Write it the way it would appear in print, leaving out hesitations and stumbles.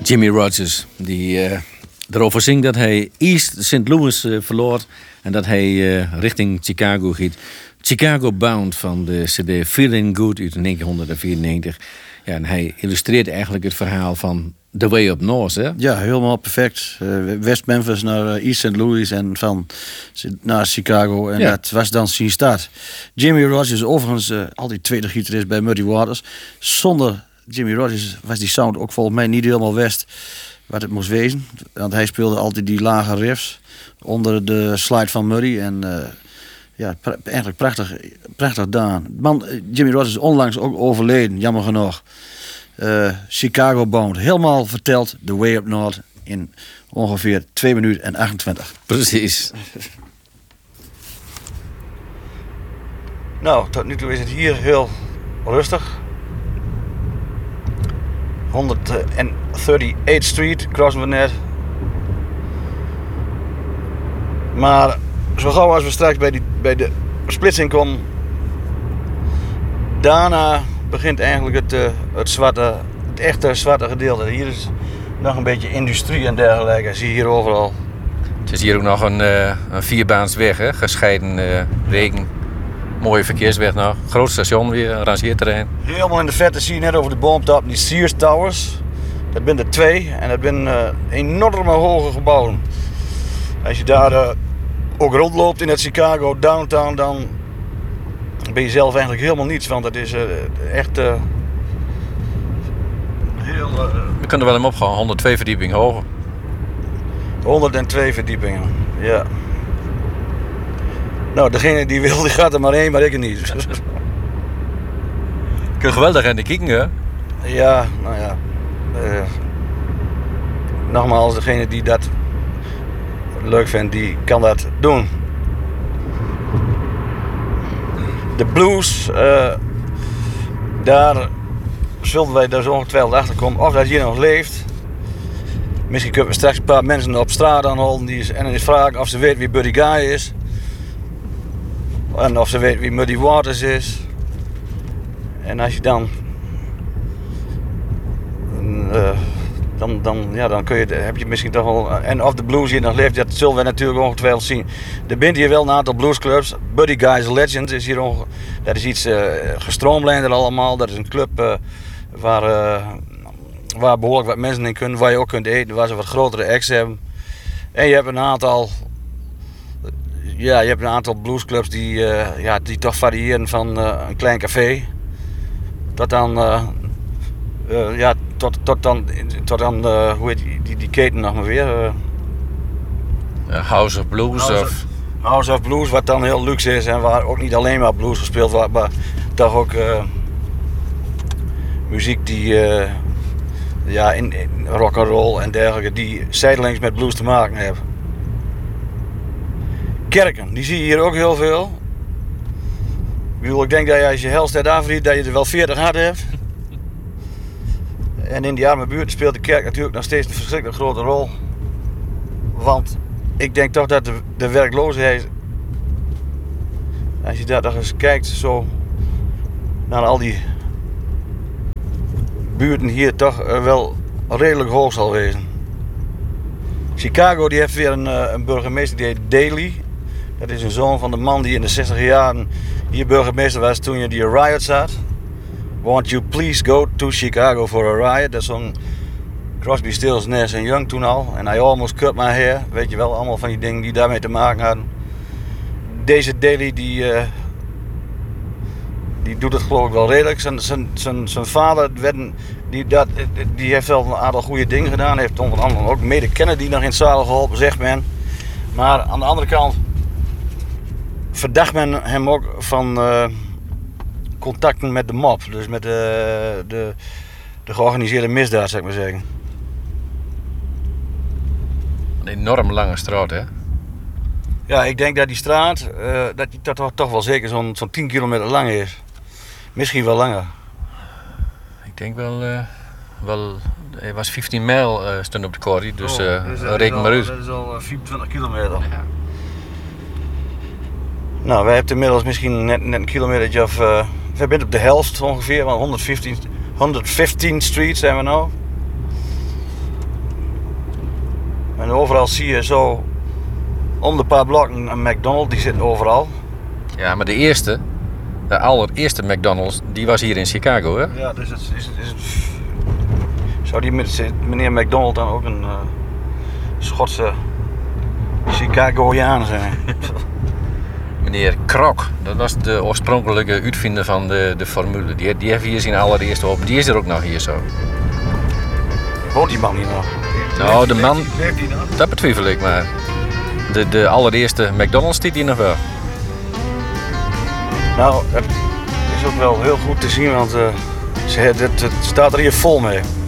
Jimmy Rogers, die erover zingt dat hij East St. Louis verloor en dat hij richting Chicago giet. Chicago Bound van de CD Feeling Good uit 1994. Ja, en hij illustreert eigenlijk het verhaal van The Way Up North, hè? Ja, helemaal perfect. West Memphis naar East St. Louis en van naar Chicago. En dat was dan zijn start. Jimmy Rogers, overigens altijd tweede gitarist bij Muddy Waters. Zonder Jimmy Rogers was die sound ook volgens mij niet helemaal West wat het moest wezen. Want hij speelde altijd die lage riffs onder de slide van Muddy. En eigenlijk prachtig gedaan. Man, Jimmy Rogers is onlangs ook overleden, jammer genoeg. Chicago Bound. Helemaal verteld, The Way Up North, in ongeveer 2 minuten en 28. Precies. Nou, tot nu toe is het hier heel rustig. 138th Street, crossen we net. Maar zo gauw als we straks bij de splitsing komen, daarna begint eigenlijk het echte zwarte gedeelte. Hier is nog een beetje industrie en dergelijke, zie je hier overal. Het is hier ook nog een 4-baansweg, hè? Gescheiden wegen. Mooie verkeersweg nog. Groot station weer, een rangeerterrein. Helemaal in de verte zie je net over de boomtop die Sears Towers. Dat zijn er 2 en dat zijn enorme hoge gebouwen. Als je daar ook rondloopt in het Chicago downtown, dan ben je zelf eigenlijk helemaal niets, want het is echt heel... We kunnen wel hem opgaan, 102 verdiepingen hoger. 102 verdiepingen, ja. Nou, degene die wil, die gaat er maar heen, maar ik er niet. Je kunt geweldig aan de kijken, hè? Ja, nou ja. Nogmaals, degene die dat leuk vindt, die kan dat doen. De blues, daar zullen wij dus ongetwijfeld achter komen of dat hier nog leeft. Misschien kunnen we straks een paar mensen op straat aanhouden en eens vragen of ze weten wie Buddy Guy is. En of ze weten wie Muddy Waters is. En als je dan kun je, heb je misschien toch wel... En of de blues hier nog leeft, dat zullen we natuurlijk ongetwijfeld zien. Er bent hier wel een aantal bluesclubs. Buddy Guy's Legend is hier dat is iets gestroomlijnder allemaal. Dat is een club waar behoorlijk wat mensen in kunnen, waar je ook kunt eten, waar ze wat grotere acts hebben. En je hebt een aantal... Ja, je hebt een aantal bluesclubs die toch variëren van een klein café tot dan... tot dan hoe heet die keten nog maar weer? House of Blues House of Blues, wat dan heel luxe is en waar ook niet alleen maar blues gespeeld wordt, maar toch ook muziek die in rock and roll en dergelijke, die zijdelings met blues te maken hebben. Kerken, die zie je hier ook heel veel. Ik denk dat je als je Helstedt afriet, dat je er wel 40 hard hebt. En in die arme buurt speelt de kerk natuurlijk nog steeds een verschrikkelijk grote rol. Want ik denk toch dat de werkloosheid, als je daar nog eens kijkt zo naar al die buurten hier, toch wel redelijk hoog zal wezen. Chicago die heeft weer een burgemeester die heet Daley. Dat is een zoon van de man die in de 60 jaren hier burgemeester was toen je die riots had. Won't you please go to Chicago for a riot? Dat is zo'n Crosby, Stills, Nash & Young toen al. En I almost cut my hair. Weet je wel, allemaal van die dingen die daarmee te maken hadden. Deze Daley die doet het geloof ik wel redelijk. Zijn vader die heeft wel een aantal goede dingen gedaan. Hij heeft onder andere ook mede Kennedy nog in het zadel geholpen, zegt men. Maar aan de andere kant verdacht men hem ook van contacten met de mob. Dus met de georganiseerde misdaad, zou ik maar zeggen. Een enorm lange straat, hè? Ja, ik denk dat die straat dat toch wel zeker zo'n 10 kilometer lang is. Misschien wel langer. Ik denk wel hij was 15 mijl stond op de korrie, dus reken maar uit. Dat is al 24 kilometer. Ja. Nou, wij hebben inmiddels misschien net een kilometer of... we zijn op de helft ongeveer, want 115 Street zijn we nou. En overal zie je zo om de paar blokken een McDonald's, die zit overal. Ja, maar de allereerste McDonald's, die was hier in Chicago, hè? Ja, dus zou die meneer McDonald dan ook een Schotse Chicagoiaan zijn? Meneer Krok, dat was de oorspronkelijke uitvinder van de formule. Die heeft hier zijn allereerste open. Die is er ook nog hier zo. Woont die man niet nog? Nou, de man, Leeft die nog? dat betwijfel ik, maar de allereerste McDonald's stiet hier nog wel. Nou, het is ook wel heel goed te zien, want het staat er hier vol mee.